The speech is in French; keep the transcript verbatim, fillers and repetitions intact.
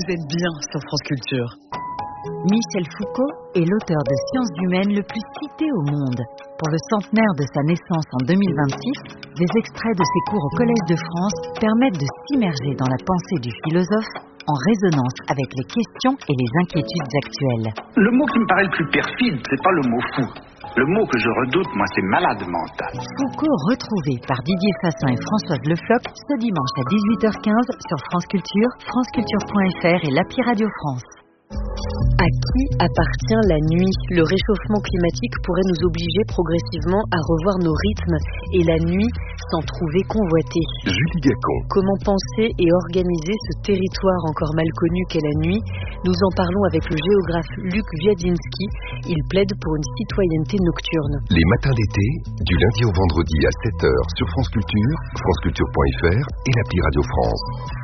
Vous êtes bien sur France Culture. Michel Foucault est l'auteur de Sciences humaines le plus cité au monde. Pour le centenaire de sa naissance en deux mille vingt-six, des extraits de ses cours au Collège de France permettent de s'immerger dans la pensée du philosophe en résonance avec les questions et les inquiétudes actuelles. Le mot qui me paraît le plus perfide, c'est pas le mot fou. Le mot que je redoute, moi, c'est malade mental. Foucault retrouvé par Didier Fassin et Françoise Le Floch ce dimanche à dix-huit heures quinze sur France Culture, franceculture point f r et l'appli Radio France. À qui appartient la nuit ? Le réchauffement climatique pourrait nous obliger progressivement à revoir nos rythmes et la nuit s'en trouver convoitée. Julie Gacon. Comment penser et organiser ce territoire encore mal connu qu'est la nuit ? Nous en parlons avec le géographe Luc Wiadzinski. Il plaide pour une citoyenneté nocturne. Les matins d'été, du lundi au vendredi à sept heures sur France Culture, franceculture point f r et l'appli Radio France.